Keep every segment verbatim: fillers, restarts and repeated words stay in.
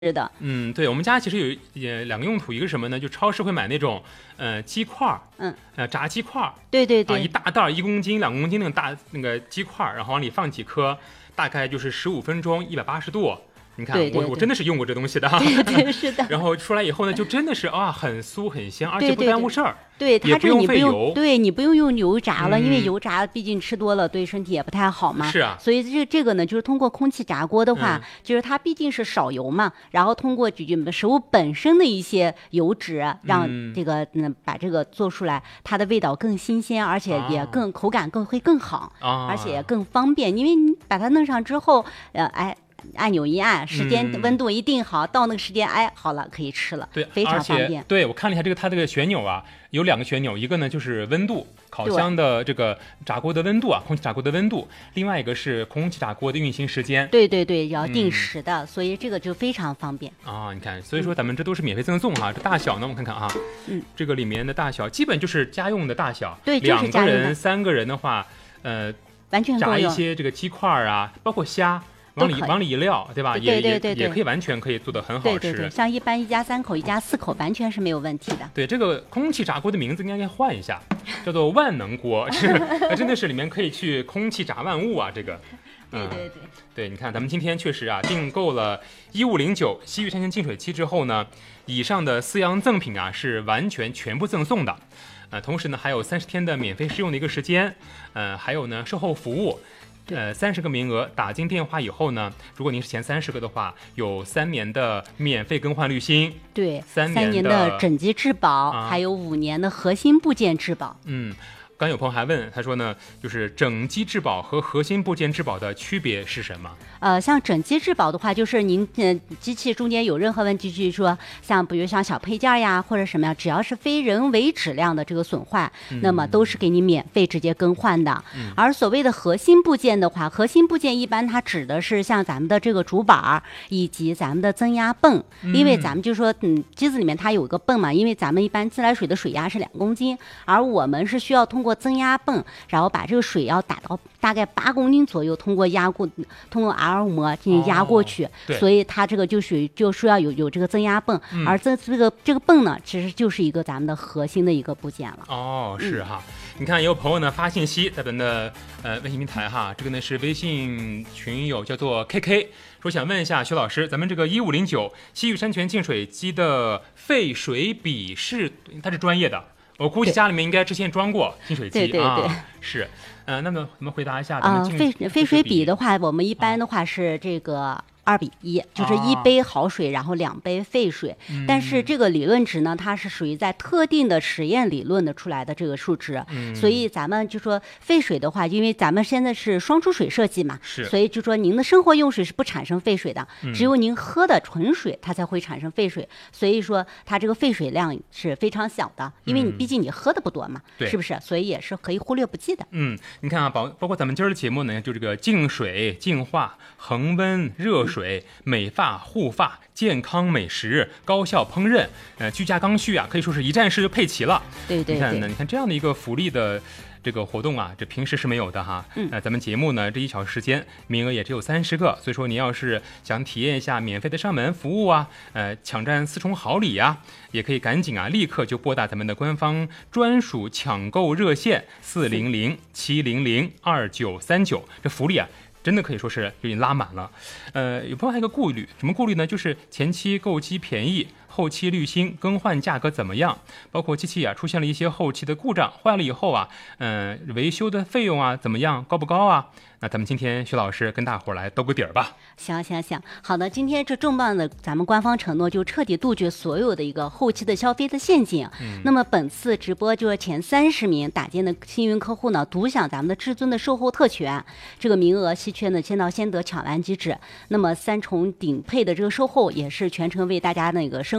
是的， 嗯，对，我们家其实有也两个用途，一个是什么呢？就超市会买那种呃鸡块， 嗯， 呃炸鸡块， 对对对， 啊，一大袋一公斤、两公斤那种大那个鸡块，然后往里放几颗，大概就是十五分钟，一百八十度。你看， 对对对我我真的是用过这东西的， 对对是的。 然后出来以后呢，就真的是啊，很酥很香，而且不耽误事儿。 对，它这你不用，对你不用用油炸了， 嗯、 因为油炸毕竟吃多了对身体也不太好嘛。 是啊， 所以这这个呢，就是通过空气炸锅的话， 嗯、 就是它毕竟是少油嘛，然后通过食物本身的一些油脂，让这个嗯把这个做出来，它的味道更新鲜，而且也更、啊、口感更会更好， 啊、 而且也更方便，因为你把它弄上之后，呃，哎。按钮一按，时间温度一定好，嗯、到那个时间，哎，好了，可以吃了， 对， 非常方便。 对，我看了一下这个它这个旋钮啊，有两个旋钮，一个呢就是温度，烤箱的这个炸锅的温度啊，空气炸锅的温度，另外一个是空气炸锅的运行时间。 对对对，要定时的，嗯、所以这个就非常方便啊。你看，所以说咱们这都是免费赠送哈。嗯、这大小呢，我看看啊， 嗯， 这个里面的大小基本就是家用的大小， 对，就是两个人、三个人的话，呃， 完全炸一些这个鸡块啊，包括虾。往里往里一撂，对吧？ 对对对也也可以完全可以做得很好吃。 对对对，像一般一家三口、一家四口，完全是没有问题的。 对，这个空气炸锅的名字应该换一下，叫做万能锅，是，真的是里面可以去空气炸万物啊！这个， 嗯、对对对， 对，你看咱们今天确实啊，订购了一五零九西域山泉净水器之后呢，以上的四样赠品啊是完全全部赠送的，呃，同时呢还有三十天的免费试用的一个时间，呃，还有呢售后服务。呃，三十个名额，打进电话以后呢，如果您是前三十个的话，有三年的免费更换滤芯， 对， 三年 的, 年的整机质保、啊，还有五年的核心部件质保。 嗯，刚有朋友还问，他说呢，就是整机质保和核心部件质保的区别是什么？ 呃，像整机质保的话，就是您呃机器中间有任何问题，就是说像比如像小配件呀或者什么呀，只要是非人为质量的这个损坏，嗯、那么都是给你免费直接更换的。嗯、而所谓的核心部件的话，核心部件一般它指的是像咱们的这个主板以及咱们的增压泵，嗯、因为咱们就说嗯机子里面它有一个泵嘛，因为咱们一般自来水的水压是两公斤，而我们是需要通过增压泵，然后把这个水要打到大概八公斤左右，通过压过通过 R 膜进行压过去， 哦、 所以它这个就属于就需要有有这个增压泵，嗯、而这这个这个泵呢，其实就是一个咱们的核心的一个部件了。 哦，是哈，嗯、你看也有朋友呢发信息在咱们的呃微信平台哈，这个呢是微信群友叫做 K K， 说想问一下徐老师，咱们这个一五零九西域山泉净水机的沸水比是它是专业的。我估计家里面应该之前装过净水机， 对对对， 啊、是，呃，那么我们回答一下， 啊，沸沸水比的话，我们一般的话是这个二比一，就是一杯好水，然后两杯沸水。 嗯、 但是这个理论值呢，它是属于在特定的实验理论的出来的这个数值， 嗯、 所以咱们就说沸水的话，因为咱们现在是双出水设计嘛， 是， 所以就说您的生活用水是不产生沸水的， 嗯、 只有您喝的纯水它才会产生沸水，所以说它这个沸水量是非常小的，因为你毕竟你喝的不多嘛， 嗯、 是不是？所以也是可以忽略不计的。 嗯，你看啊，包包括咱们今儿的节目呢，就这个净水、净化、恒温、热水、美发、护发、健康美食、高效烹饪，呃，居家刚需啊，可以说是一站式就配齐了。 对对对， 你看呢，你看这样的一个福利的这个活动啊，这平时是没有的哈。 嗯， 呃，咱们节目呢这一小时时间名额也只有三十个，所以说你要是想体验一下免费的上门服务啊，呃，抢占四重好礼啊，也可以赶紧啊，立刻就拨打咱们的官方专属抢购热线四零零七零零二九三九，这福利啊。真的可以说是有点拉满了，呃，有朋友还有一个顾虑，什么顾虑呢？就是前期购机便宜，后期滤芯更换价格怎么样？包括机器啊出现了一些后期的故障，坏了以后啊，嗯、呃，维修的费用啊怎么样？高不高啊？那咱们今天徐老师跟大伙儿来兜个底儿吧。 行行行，好的，今天这重磅的咱们官方承诺就彻底杜绝所有的一个后期的消费的陷阱。嗯，那么本次直播就是前三十名打进的幸运客户呢，独享咱们的至尊的售后特权，这个名额稀缺呢，先到先得抢完即止。那么三重顶配的这个售后也是全程为大家那个生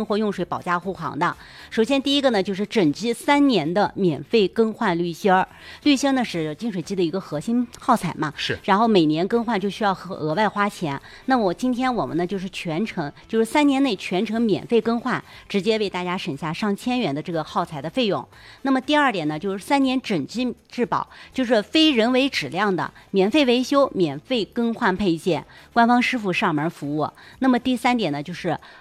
生活用水保驾护航的。首先第一个呢，就是整机三年的免费更换滤芯儿。滤芯呢是净水机的一个核心耗材嘛， 是。 然后每年更换就需要额外花钱。那么我今天我们呢就是全程就是三年内全程免费更换，直接为大家省下上千元的这个耗材的费用。那么第二点呢，就是三年整机质保，就是非人为质量的免费维修、免费更换配件，官方师傅上门服务。那么第三点呢，就是